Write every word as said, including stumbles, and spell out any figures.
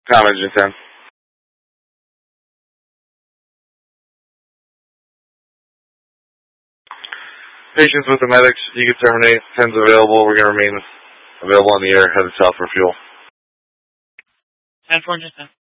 Com engine ten. Patience with the medics. You can terminate. ten's available. We're going to remain available on the air. Headed south for fuel. ten four engine ten.